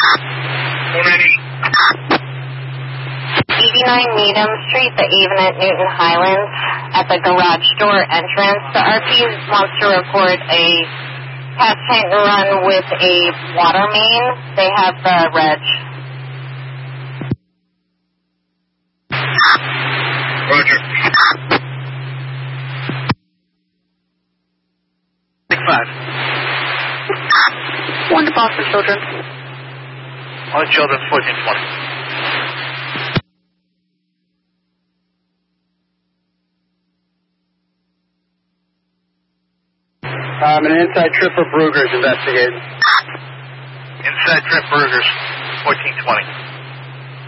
89 Needham Street, the Avon at Newton Highlands, at the garage door entrance. The RP wants to report a pass tank run with a water main. They have the reg. Roger. 6-5. 1 to Boston Children. All children, 1420. An inside trip for Brugger's investigating. Inside trip Brugger's, 1420.